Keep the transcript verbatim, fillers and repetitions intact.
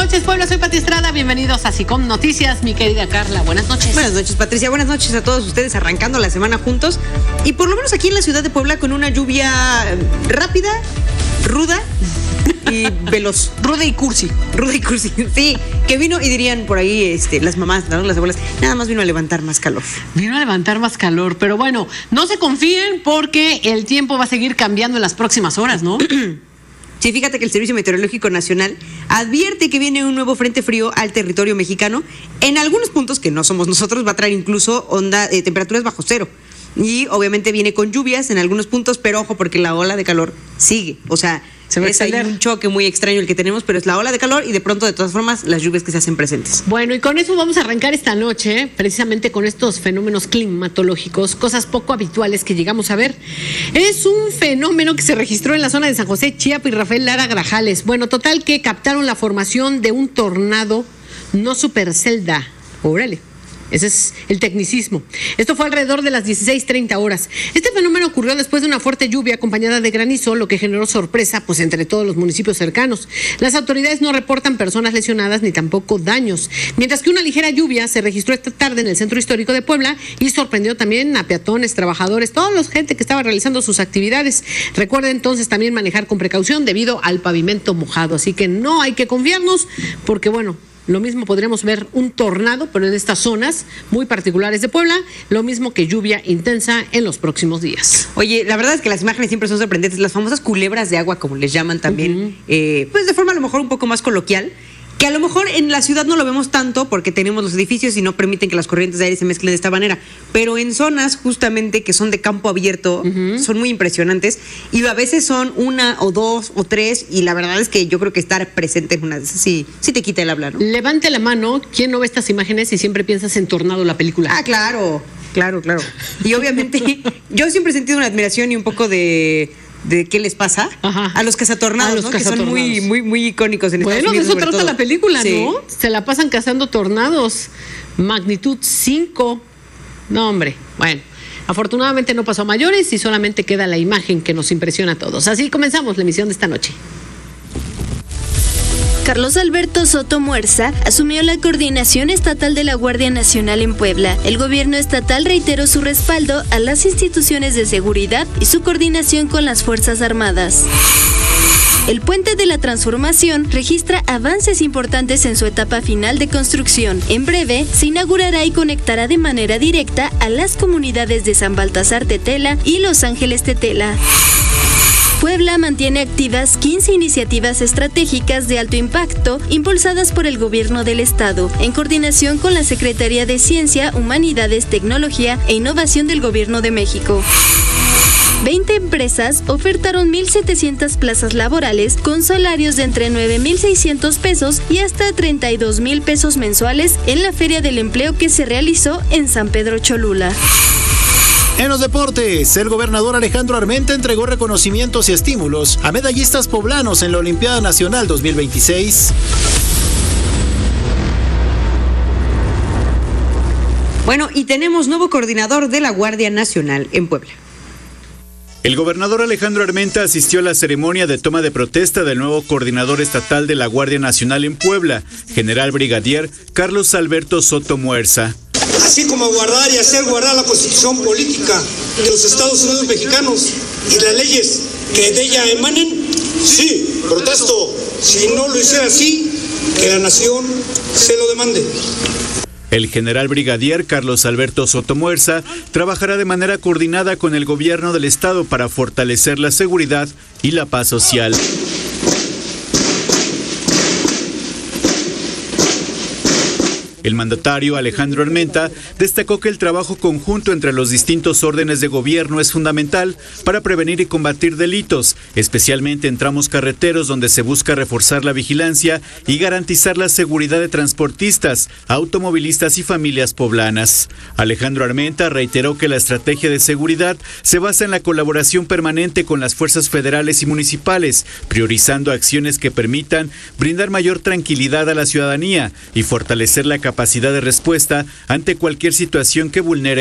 noches, Puebla, soy Pati Estrada, bienvenidos a SICOM Noticias, mi querida Carla, buenas noches. Buenas noches, Patricia, buenas noches a todos ustedes, arrancando la semana juntos, y por lo menos aquí en la ciudad de Puebla con una lluvia rápida, ruda y veloz. Ruda y cursi. Ruda y cursi, sí, que vino y dirían por ahí este, las mamás, ¿no? Las abuelas, nada más vino a levantar más calor. Vino a levantar más calor, pero bueno, no se confíen porque el tiempo va a seguir cambiando en las próximas horas, ¿no? Sí, fíjate que el Servicio Meteorológico Nacional advierte que viene un nuevo frente frío al territorio mexicano. En algunos puntos, que no somos nosotros, va a traer incluso onda, eh, temperaturas bajo cero. Y obviamente viene con lluvias en algunos puntos, pero ojo, porque la ola de calor sigue. O sea, se va a es ahí un choque muy extraño el que tenemos, pero es la ola de calor y de pronto, de todas formas, las lluvias que se hacen presentes. Bueno, y con eso vamos a arrancar esta noche, precisamente con estos fenómenos climatológicos, cosas poco habituales que llegamos a ver. Es un fenómeno que se registró en la zona de San José, Chiapa y Rafael Lara Grajales. Bueno, total que captaron la formación de un tornado no supercelda. Órale. Ese es el tecnicismo. Esto fue alrededor de las dieciséis treinta horas. Este fenómeno ocurrió después de una fuerte lluvia acompañada de granizo, lo que generó sorpresa pues entre todos los municipios cercanos. Las autoridades no reportan personas lesionadas ni tampoco daños. Mientras que una ligera lluvia se registró esta tarde en el centro histórico de Puebla y sorprendió también a peatones, trabajadores, toda la gente que estaba realizando sus actividades. Recuerda entonces también manejar con precaución debido al pavimento mojado. Así que no hay que confiarnos porque bueno, lo mismo podremos ver un tornado, pero en estas zonas muy particulares de Puebla, lo mismo que lluvia intensa en los próximos días. Oye, la verdad es que las imágenes siempre son sorprendentes, las famosas culebras de agua, como les llaman también, uh-huh. eh, pues de forma a lo mejor un poco más coloquial, que a lo mejor en la ciudad no lo vemos tanto porque tenemos los edificios y no permiten que las corrientes de aire se mezclen de esta manera, pero en zonas justamente que son de campo abierto, uh-huh. son muy impresionantes y a veces son una o dos o tres y la verdad es que yo creo que estar presente en una de esas sí, sí te quita el habla, ¿no? Levante la mano, ¿quién no ve estas imágenes y siempre piensas en Tornado, la película? Ah, claro, claro, claro. Y obviamente yo siempre he sentido una admiración y un poco de... de qué les pasa Ajá. a los cazatornados, a los ¿no? cazatornados. Que son muy, muy, muy icónicos en Estados Unidos. Bueno, de eso trata todo. la película, sí. ¿no? Se la pasan cazando tornados, magnitud cinco. No, hombre, bueno. Afortunadamente no pasó a mayores y solamente queda la imagen que nos impresiona a todos. Así comenzamos la emisión de esta noche. Carlos Alberto Soto Muerza asumió la coordinación estatal de la Guardia Nacional en Puebla. El gobierno estatal reiteró su respaldo a las instituciones de seguridad y su coordinación con las Fuerzas Armadas. El Puente de la Transformación registra avances importantes en su etapa final de construcción. En breve, se inaugurará y conectará de manera directa a las comunidades de San Baltasar Tetela y Los Ángeles Tetela. Puebla mantiene activas quince iniciativas estratégicas de alto impacto impulsadas por el gobierno del estado, en coordinación con la Secretaría de Ciencia, Humanidades, Tecnología e Innovación del Gobierno de México. veinte empresas ofertaron mil setecientas plazas laborales con salarios de entre nueve mil seiscientos pesos y hasta treinta y dos mil pesos mensuales en la Feria del Empleo que se realizó en San Pedro Cholula. En los deportes, el gobernador Alejandro Armenta entregó reconocimientos y estímulos a medallistas poblanos en la Olimpiada Nacional dos mil veintiséis. Bueno, y tenemos nuevo coordinador de la Guardia Nacional en Puebla. El gobernador Alejandro Armenta asistió a la ceremonia de toma de protesta del nuevo coordinador estatal de la Guardia Nacional en Puebla, general brigadier Carlos Alberto Soto Muerza. Así como guardar y hacer guardar la Constitución política de los Estados Unidos mexicanos y las leyes que de ella emanen, sí, protesto. Si no lo hiciera así, que la nación se lo demande. El general brigadier Carlos Alberto Soto Muerza trabajará de manera coordinada con el gobierno del estado para fortalecer la seguridad y la paz social. El mandatario Alejandro Armenta destacó que el trabajo conjunto entre los distintos órdenes de gobierno es fundamental para prevenir y combatir delitos, especialmente en tramos carreteros donde se busca reforzar la vigilancia y garantizar la seguridad de transportistas, automovilistas y familias poblanas. Alejandro Armenta reiteró que la estrategia de seguridad se basa en la colaboración permanente con las fuerzas federales y municipales, priorizando acciones que permitan brindar mayor tranquilidad a la ciudadanía y fortalecer la capacidad capacidad de respuesta ante cualquier situación que vulnere